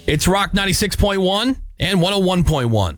It's Rock 96.1 and 101.1.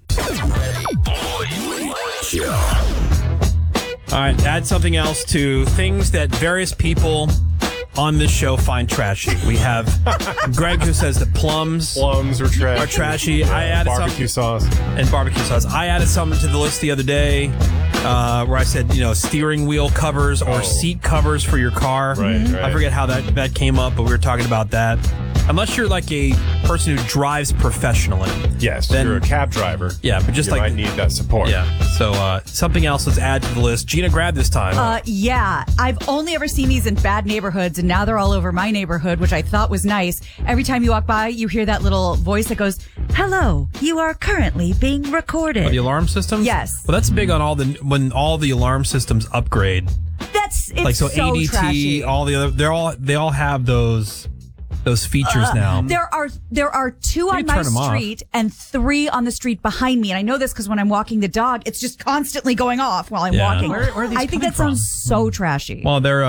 All right, add something else to things that various people on this show find trashy. We have Greg who says that plums are trashy. I added barbecue sauce. And barbecue sauce. I added something to the list the other day where I said, steering wheel covers or seat covers for your car. Right. I forget how that came up, but we were talking about that. Unless you're like a person who drives professionally. Yes, then you're a cab driver. Yeah, but just you might need that support. Yeah. So something else let's add to the list. Gina, grab this time. Yeah. I've only ever seen these in bad neighborhoods, and now they're all over my neighborhood, which I thought was nice. Every time you walk by, you hear that little voice that goes, "Hello, you are currently being recorded." The alarm systems? Yes. Well, that's big on when all the alarm systems upgrade. It's like so ADT, trashy. all the other, they all have those features now. There are 2 on my street and 3 on the street behind me. And I know this because when I'm walking the dog, it's just constantly going off while I'm walking. Where are these I think that sounds so trashy. Well, they're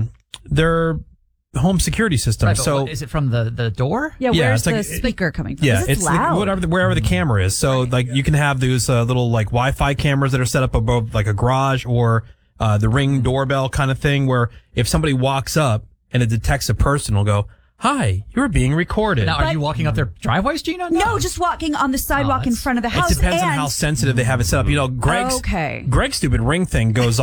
home security systems. Right, so is it from the door? Yeah, where's it's like, the speaker coming from? Yeah, This is it's loud. wherever the camera is. So like you can have those little like Wi-Fi cameras that are set up above like a garage or the Ring doorbell kind of thing where if somebody walks up and it detects a person, it'll go, "Hi, you're being recorded." Now, are you walking up their driveways, Gina? No, just walking on the sidewalk in front of the house. It depends on how sensitive they have it set up. Greg's stupid Ring thing goes